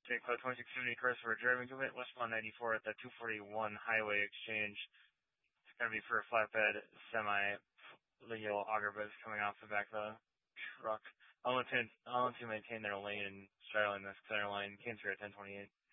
Jake Cloud 2670 Christopher driving to westbound 94 at the 241 Highway Exchange. It's going to be for a flatbed semi. The yellow auger beds coming off the back of the truck. I'll want to maintain their lane and straddling this center line. Came through at 1028.